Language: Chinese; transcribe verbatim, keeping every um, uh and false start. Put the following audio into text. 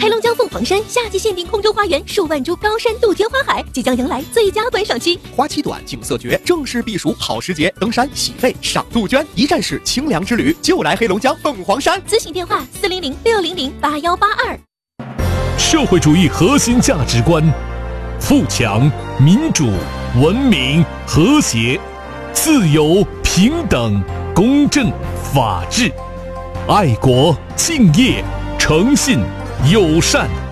黑龙江凤凰山夏季限定空中花园数万株高山露天花海即将迎来最佳观赏期， 花期短，景色绝，正是避暑好时节。登山、洗肺、赏杜鹃，一站式清凉之旅，就来黑龙江凤凰山。 咨询电话：四零零六零零八幺八二。 社会主义核心价值观：富强、民主、文明、和谐、自由、平等、公正、法治、爱国、敬业、诚信、友善。